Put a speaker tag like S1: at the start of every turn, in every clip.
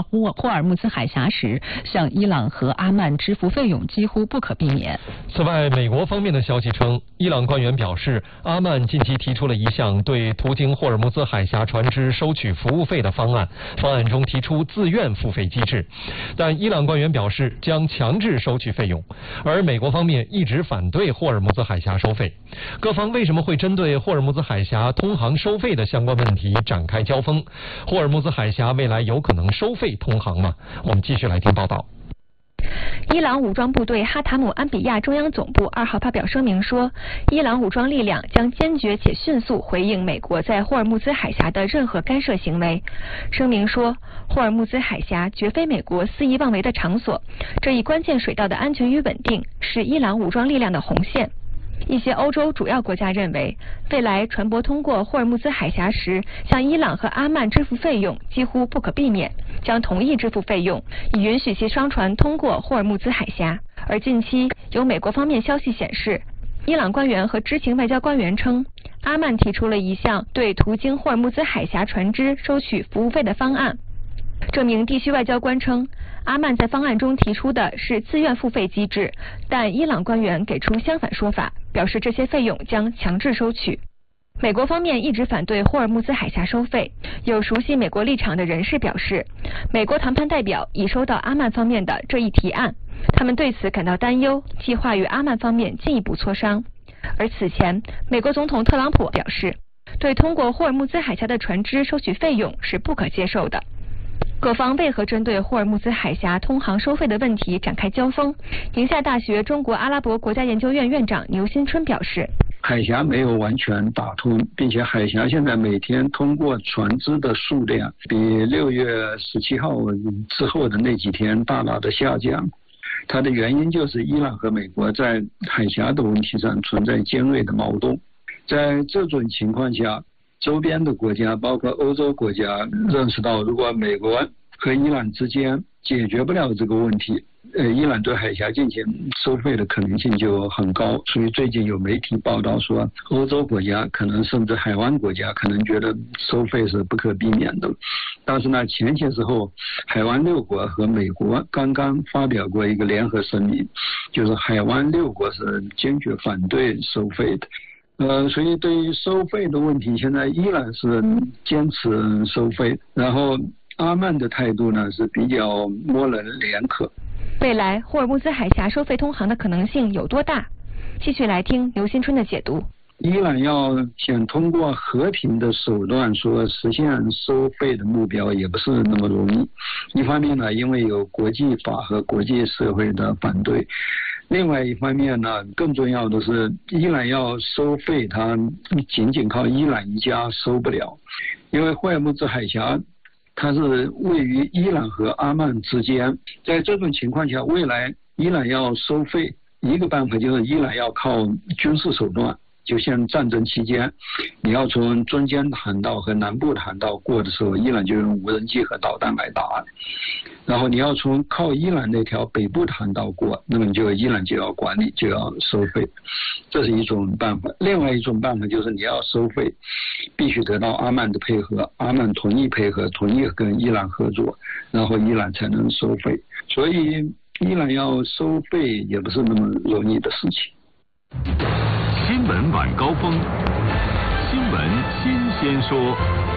S1: 到霍尔木兹海峡时，向伊朗和阿曼支付费用几乎不可避免。
S2: 此外，美国方面的消息称，伊朗官员表示，阿曼近期提出了一项对途经霍尔木兹海峡船只收取服务费的方案，方案中提出自愿付费机制，但伊朗官员表示将强制收取费用，而美国方面一直反对霍尔木兹海峡收费。各方为什么会针对霍尔木兹海峡通航收费的相关问题展开交锋？霍尔木兹海峡未来有可能收费通航吗？我们继续来听报道。
S3: 伊朗武装部队哈塔姆安比亚中央总部2号发表声明说，伊朗武装力量将坚决且迅速回应美国在霍尔木兹海峡的任何干涉行为。声明说，霍尔木兹海峡绝非美国肆意妄为的场所，这一关键水道的安全与稳定是伊朗武装力量的红线。一些欧洲主要国家认为，未来船舶通过霍尔木兹海峡时，向伊朗和阿曼支付费用几乎不可避免，将同意支付费用，以允许其商船通过霍尔木兹海峡。而近期有美国方面消息显示，伊朗官员和知情外交官员称，阿曼提出了一项对途经霍尔木兹海峡船只收取服务费的方案。这名地区外交官称，阿曼在方案中提出的是自愿付费机制，但伊朗官员给出相反说法，表示这些费用将强制收取。美国方面一直反对霍尔木兹海峡收费，有熟悉美国立场的人士表示，美国谈判代表已收到阿曼方面的这一提案，他们对此感到担忧，计划与阿曼方面进一步磋商。而此前，美国总统特朗普表示，对通过霍尔木兹海峡的船只收取费用是不可接受的。各方为何针对霍尔木兹海峡通航收费的问题展开交锋？宁夏大学中国阿拉伯国家研究院院长牛新春表示，
S4: 海峡没有完全打通，并且海峡现在每天通过船只的数量比6月17号之后的那几天大大的下降。它的原因就是伊朗和美国在海峡的问题上存在尖锐的矛盾。在这种情况下，周边的国家包括欧洲国家认识到，如果美国和伊朗之间解决不了这个问题，伊朗对海峡进行收费的可能性就很高。所以最近有媒体报道说，欧洲国家可能甚至海湾国家可能觉得收费是不可避免的。但是呢，前些时候海湾6国和美国刚刚发表过一个联合声明，就是海湾6国是坚决反对收费的。所以对于收费的问题，现在伊朗是坚持收费，然后阿曼的态度呢是比较模棱两可。
S3: 未来霍尔木兹海峡收费通航的可能性有多大？继续来听刘新春的解读。
S4: 伊朗要想通过和平的手段说实现收费的目标也不是那么容易。一方面呢，因为有国际法和国际社会的反对，另外一方面呢，更重要的是伊朗要收费，它仅仅靠伊朗一家收不了，因为霍尔木兹海峡它是位于伊朗和阿曼之间。在这种情况下，未来伊朗要收费，一个办法就是伊朗要靠军事手段，就像战争期间，你要从中间航道和南部的航道过的时候，伊朗就用无人机和导弹来打。然后你要从靠伊朗那条北部的航道过，那么伊朗就要管理，就要收费，这是一种办法。另外一种办法就是你要收费，必须得到阿曼的配合，阿曼同意配合，同意跟伊朗合作，然后伊朗才能收费。所以伊朗要收费也不是那么容易的事情。
S5: 新闻晚高峰，新闻新鲜说。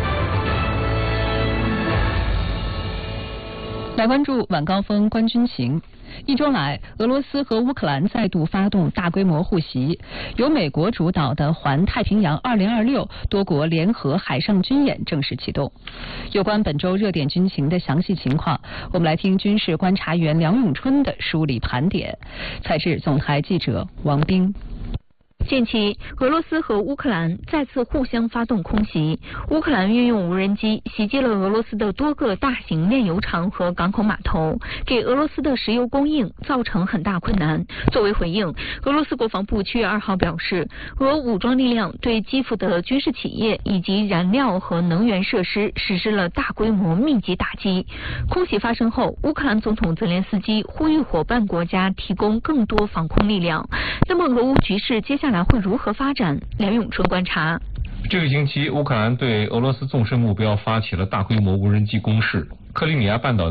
S1: 来关注晚高峰观军情。一周来，俄罗斯和乌克兰再度发动大规模互袭，由美国主导的环太平洋2026多国联合海上军演正式启动。有关本周热点军情的详细情况，我们来听军事观察员梁永春的梳理盘点。采制总台记者王斌。
S3: 近期，俄罗斯和乌克兰再次互相发动空袭。乌克兰运用无人机袭击了俄罗斯的多个大型炼油厂和港口码头，给俄罗斯的石油供应造成很大困难。作为回应，俄罗斯国防部7月2号表示，俄武装力量对基辅的军事企业以及燃料和能源设施实施了大规模密集打击。空袭发生后，乌克兰总统泽连斯基呼吁伙伴国家提供更多防空力量。那么，俄乌局势接下来会如何发展？梁永春观察。
S6: 这个星期，乌克兰对俄罗斯纵深目标发起了大规模无人机攻势，克里米亚半岛